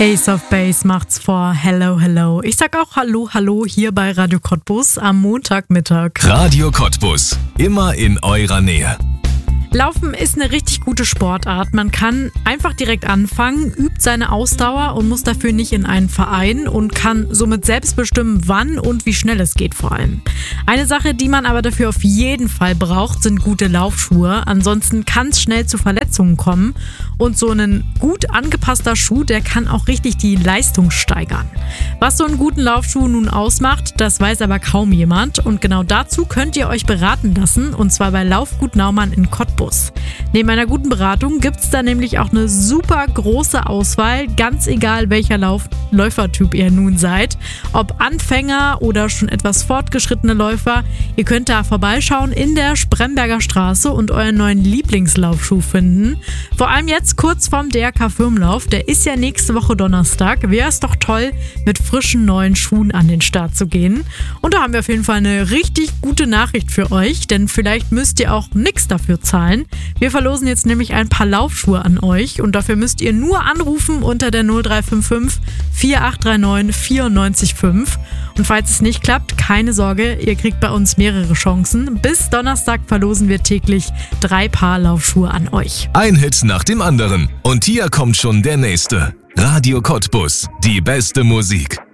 Ace of Base macht's vor. Hello, hello. Ich sag auch Hallo, hallo hier bei Radio Cottbus am Montagmittag. Radio Cottbus, immer in eurer Nähe. Laufen ist eine richtig gute Sportart. Man kann einfach direkt anfangen, übt seine Ausdauer und muss dafür nicht in einen Verein und kann somit selbst bestimmen, wann und wie schnell es geht vor allem. Eine Sache, die man aber dafür auf jeden Fall braucht, sind gute Laufschuhe. Ansonsten kann es schnell zu Verletzungen kommen und so ein gut angepasster Schuh, der kann auch richtig die Leistung steigern. Was so einen guten Laufschuh nun ausmacht, das weiß aber kaum jemand und genau dazu könnt ihr euch beraten lassen und zwar bei Laufgut Naumann in Cottbus. Neben einer guten Beratung gibt es da nämlich auch eine super große Auswahl, ganz egal welcher Läufertyp ihr nun seid. Ob Anfänger oder schon etwas fortgeschrittene Läufer, ihr könnt da vorbeischauen in der Spremberger Straße und euren neuen Lieblingslaufschuh finden. Vor allem jetzt kurz vorm DRK-Firmenlauf, der ist ja nächste Woche Donnerstag, wäre es doch toll, mit frischen neuen Schuhen an den Start zu gehen. Und da haben wir auf jeden Fall eine richtig gute Nachricht für euch, denn vielleicht müsst ihr auch nichts dafür zahlen. Wir verlosen jetzt nämlich ein paar Laufschuhe an euch und dafür müsst ihr nur anrufen unter der 0355 4839 945. Und falls es nicht klappt, keine Sorge, ihr kriegt bei uns mehrere Chancen. Bis Donnerstag verlosen wir täglich 3 Paar Laufschuhe an euch. Ein Hit nach dem anderen. Und hier kommt schon der nächste. Radio Cottbus, die beste Musik.